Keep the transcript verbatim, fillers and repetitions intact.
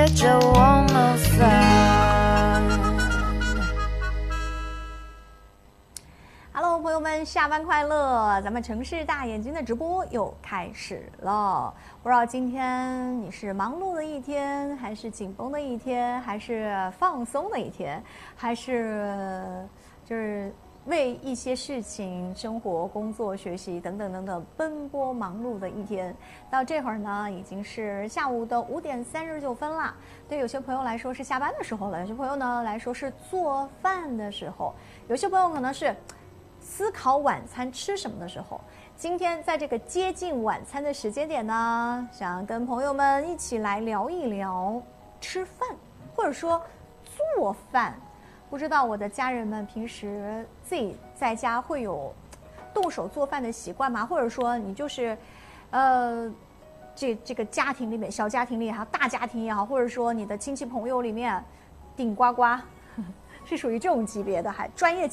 着我们散。 Hello， 朋友们，下班快乐！咱们城市大眼睛的直播又开始了。不知道今天你是忙碌的一天，还是紧绷的一天，还是放松的一天，还是就是为一些事情、生活、工作、学习等等等等奔波忙碌的一天。到这会儿呢，已经是下午的五点三十九分啦。对有些朋友来说是下班的时候了，有些朋友呢来说是做饭的时候，有些朋友可能是思考晚餐吃什么的时候。今天在这个接近晚餐的时间点呢，想跟朋友们一起来聊一聊吃饭，或者说做饭。不知道我的家人们平时自己在家会有动手做饭的习惯吗？或者说你就是呃这这个家庭里面，小家庭里也好，大家庭也好，或者说你的亲戚朋友里面顶呱呱是属于这种级别的，还专业